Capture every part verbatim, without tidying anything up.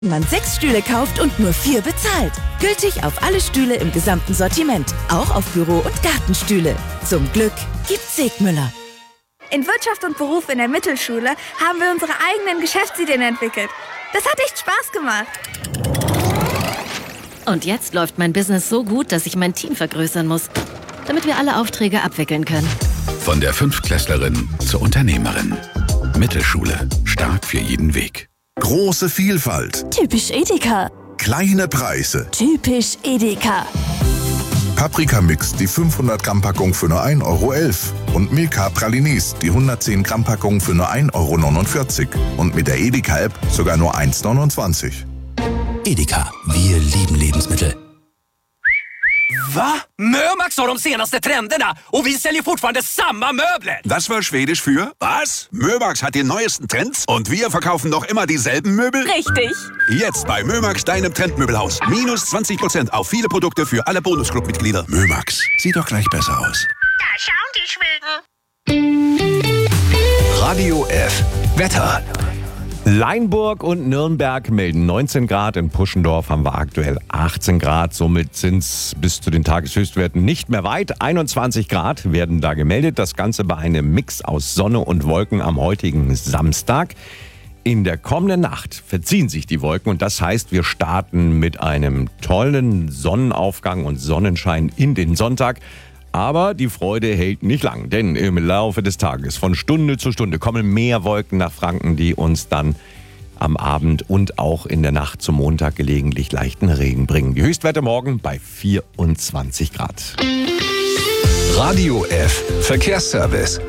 Man sechs Stühle kauft und nur vier bezahlt. Gültig auf alle Stühle im gesamten Sortiment, auch auf Büro- und Gartenstühle. Zum Glück gibt's Segmüller. In Wirtschaft und Beruf in der Mittelschule haben wir unsere eigenen Geschäftsideen entwickelt. Das hat echt Spaß gemacht. Und jetzt läuft mein Business so gut, dass ich mein Team vergrößern muss, damit wir alle Aufträge abwickeln können. Von der Fünftklässlerin zur Unternehmerin. Mittelschule. Stark für jeden Weg. Große Vielfalt. Typisch Edeka. Kleine Preise. Typisch Edeka. Paprika-Mix, die fünfhundert Gramm Packung für nur ein Euro elf. Und Milka Pralinis, die hundertzehn Gramm Packung für nur ein Euro neunundvierzig. Und mit der Edeka-App sogar nur eins neunundzwanzig. Edeka, wir lieben Lebensmittel. Va? Mömax har de senaste trenderna och vi säljer fortfarande samma möbler. Das war Schwedisch für was? Mömax hat die neuesten Trends und wir verkaufen noch immer dieselben Möbel? Richtig. Jetzt bei Mömax, deinem Trendmöbelhaus. Minus zwanzig Prozent auf viele Produkte für alle Bonusclub-Mitglieder. Mömax. Sieht doch gleich besser aus. Da schauen die Schweden. Radio F. Wetter. Leinburg und Nürnberg melden neunzehn Grad, in Puschendorf haben wir aktuell achtzehn Grad, somit sind es bis zu den Tageshöchstwerten nicht mehr weit. einundzwanzig Grad werden da gemeldet, das Ganze bei einem Mix aus Sonne und Wolken am heutigen Samstag. In der kommenden Nacht verziehen sich die Wolken und das heißt, wir starten mit einem tollen Sonnenaufgang und Sonnenschein in den Sonntag. Aber die Freude hält nicht lang, denn im Laufe des Tages von Stunde zu Stunde kommen mehr Wolken nach Franken, die uns dann am Abend und auch in der Nacht zum Montag gelegentlich leichten Regen bringen. Die Höchstwerte morgen bei vierundzwanzig Grad. Radio F. Verkehrsservice.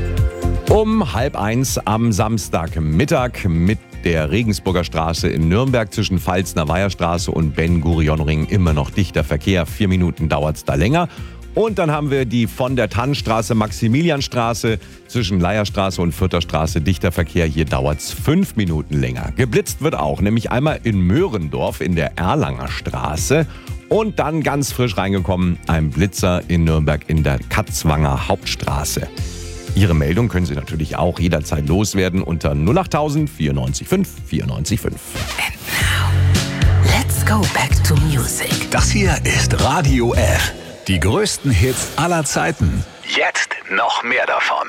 Um halb eins am Samstagmittag mit der Regensburger Straße in Nürnberg zwischen Pfalzner Weiherstraße und Ben-Gurion-Ring immer noch dichter Verkehr. Vier Minuten dauert es da länger. Und dann haben wir die von der Tannstraße, Maximilianstraße zwischen Leierstraße und Fürther Straße dichter Verkehr. Hier dauert es fünf Minuten länger. Geblitzt wird auch, nämlich einmal in Möhrendorf in der Erlanger Straße. Und dann ganz frisch reingekommen, ein Blitzer in Nürnberg in der Katzwanger Hauptstraße. Ihre Meldung können Sie natürlich auch jederzeit loswerden unter null acht tausend vierundneunzig fünf vierundneunzig fünf. And now, let's go back to music. Das hier ist Radio F. Die größten Hits aller Zeiten. Jetzt noch mehr davon.